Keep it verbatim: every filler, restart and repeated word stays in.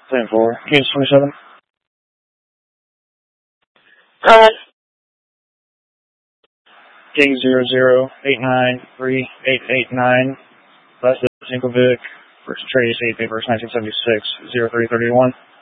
ten four. Case twenty-seven. Go ahead. King zero zero eight nine three eight eight nine. Last Zinkovic. First Trace, eight papers, nineteen seventy-six, zero three thirty-one.